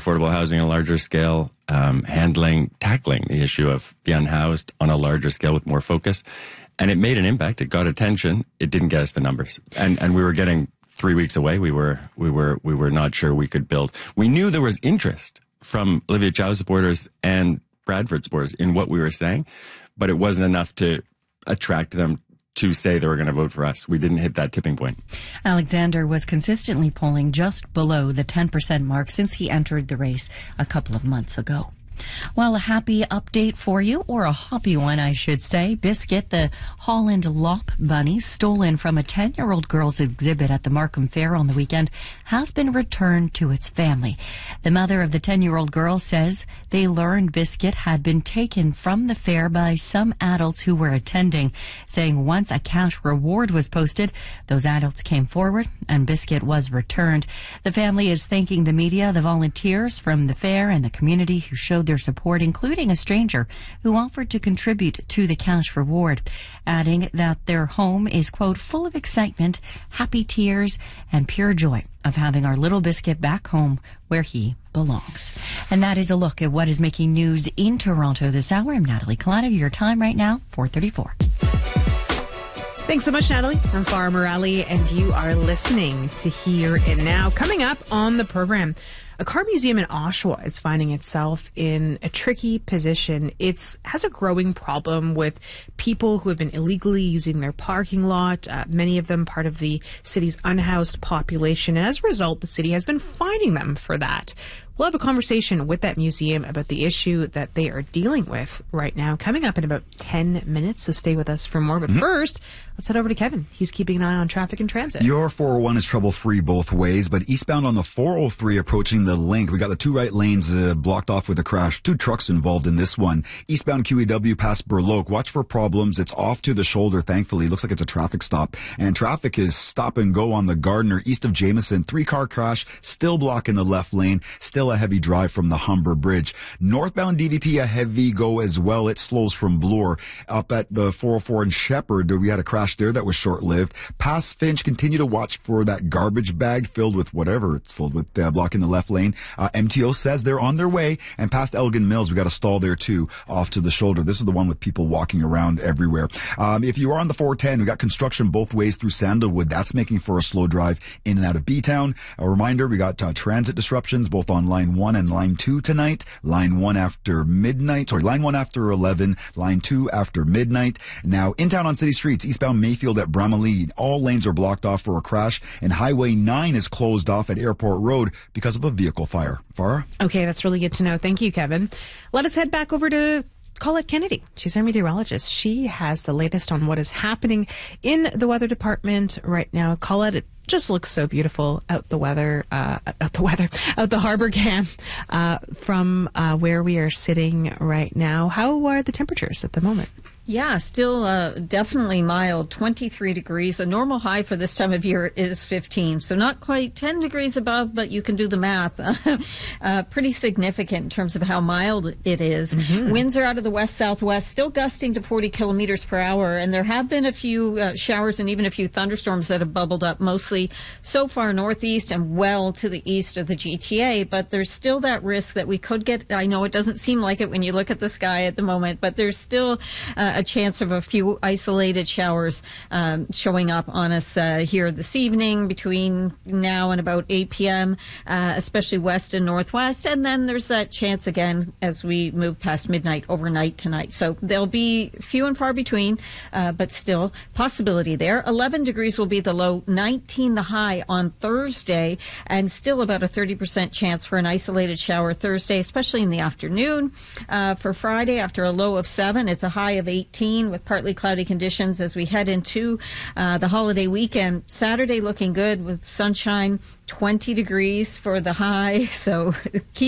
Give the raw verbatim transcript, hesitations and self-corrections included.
affordable housing on a larger scale, um, handling, tackling the issue of the unhoused on a larger scale with more focus. And it made an impact. It got attention. It didn't get us the numbers. And and we were getting three weeks away. We were we were we were not sure we could build. We knew there was interest from Olivia Chow supporters and Bradford supporters in what we were saying, but it wasn't enough to attract them to say they were going to vote for us. We didn't hit that tipping point. Alexander was consistently polling just below the ten percent mark since he entered the race a couple of months ago. Well, a happy update for you, or a hoppy one, I should say. Biscuit, the Holland Lop bunny stolen from a ten-year-old girl's exhibit at the Markham Fair on the weekend, has been returned to its family. The mother of the ten-year-old girl says they learned Biscuit had been taken from the fair by some adults who were attending, saying once a cash reward was posted, those adults came forward and Biscuit was returned. The family is thanking the media, the volunteers from the fair, and the community who showed their support, including a stranger who offered to contribute to the cash reward, adding that their home is, quote, full of excitement, happy tears, and pure joy of having our little Biscuit back home where he belongs. And that is a look at what is making news in Toronto this hour. I'm Natalie Colano. Your time right now, four thirty-four. Thanks so much, Natalie. I'm Farah Morelli, and you are listening to Here and Now. Coming up on the program, a car museum in Oshawa is finding itself in a tricky position. It has a growing problem with people who have been illegally using their parking lot, uh, many of them part of the city's unhoused population. And as a result, the city has been fining them for that. We'll have a conversation with that museum about the issue that they are dealing with right now, coming up in about ten minutes, so stay with us for more. But mm-hmm. first, let's head over to Kevin. He's keeping an eye on traffic and transit. Your four oh one is trouble-free both ways, but eastbound on the four oh three approaching the link, we got the two right lanes uh, blocked off with a crash. Two trucks involved in this one. Eastbound Q E W past Burloak. Watch for problems. It's off to the shoulder, thankfully. Looks like it's a traffic stop. And traffic is stop and go on the Gardner east of Jameson. Three-car crash, still blocking the left lane. Still a heavy drive from the Humber Bridge. Northbound D V P, a heavy go as well. It slows from Bloor. Up at the four oh four in Shepherd, we had a crash there that was short-lived. Past Finch, continue to watch for that garbage bag filled with whatever it's filled with, uh, blocking the left lane. Uh, M T O says they're on their way. And past Elgin Mills, we got a stall there too, off to the shoulder. This is the one with people walking around everywhere. Um, if you are on the four ten, we got construction both ways through Sandalwood. That's making for a slow drive in and out of B-Town. A reminder, we got uh, transit disruptions both on line one and line two tonight. Line one after midnight. Sorry, line one after eleven. Line two after midnight. Now, in town on city streets, eastbound Mayfield at Bramalea, all lanes are blocked off for a crash, and Highway nine is closed off at Airport Road because of a vehicle fire. Farah? Okay, that's really good to know. Thank you, Kevin. Let us head back over to Colette Kennedy. She's our meteorologist. She has the latest on what is happening in the weather department right now. Colette, it just looks so beautiful out the weather, uh, out the weather, out the harbor cam, uh, from uh, where we are sitting right now. How are the temperatures at the moment? Yeah, still uh, definitely mild, twenty-three degrees. A normal high for this time of year is fifteen, so not quite ten degrees above, but you can do the math. uh, pretty significant in terms of how mild it is. Mm-hmm. Winds are out of the west-southwest, still gusting to forty kilometers per hour, and there have been a few uh, showers and even a few thunderstorms that have bubbled up, mostly so far northeast and well to the east of the G T A, but there's still that risk that we could get, I know it doesn't seem like it when you look at the sky at the moment, but there's still uh, a chance of a few isolated showers um, showing up on us uh, here this evening between now and about eight p.m., uh, especially west and northwest. And then there's that chance again as we move past midnight overnight tonight. So there'll be few and far between, uh, but still possibility there. eleven degrees will be the low, nineteen the high on Thursday, and still about a thirty percent chance for an isolated shower Thursday, especially in the afternoon. Uh, for Friday, after a low of seven, it's a high of eighteen with partly cloudy conditions as we head into uh, the holiday weekend. Saturday looking good with sunshine, twenty degrees for the high, so keep